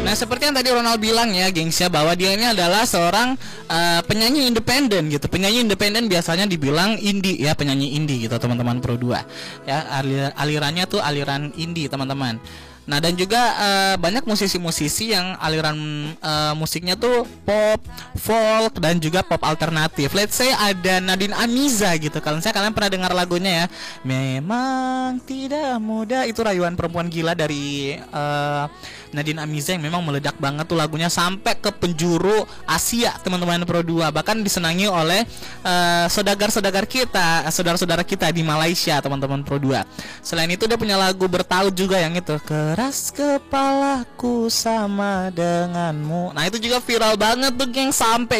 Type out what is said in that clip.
Nah, seperti yang tadi Ronald bilang ya, gengs ya, bahwa dia ini adalah seorang penyanyi independen gitu. Penyanyi independen biasanya dibilang indie ya, penyanyi indie gitu teman-teman Pro 2. Ya, alirannya tuh aliran indie, teman-teman. Nah, dan juga banyak musisi-musisi yang aliran musiknya tuh pop, folk, dan juga pop alternatif. Let's say ada Nadine Amiza gitu. Kalau saya kalian pernah dengar lagunya ya, memang tidak mudah, itu rayuan perempuan gila dari Nadine Amiza yang memang meledak banget tuh lagunya sampai ke penjuru Asia, teman-teman Pro 2. Bahkan disenangi oleh saudagar-saudagar kita, saudara-saudara kita di Malaysia, teman-teman Pro 2. Selain itu dia punya lagu bertaut juga yang itu, keras kepalaku sama denganmu. Nah, itu juga viral banget tuh, geng, sampai